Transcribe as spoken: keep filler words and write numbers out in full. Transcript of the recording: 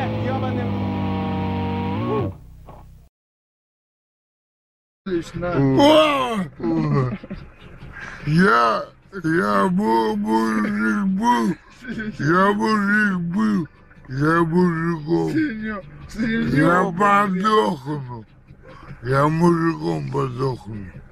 ёбаным... Лично. Я, я был мужик был, я мужик был, я мужиком, я подохну, я мужиком подохну.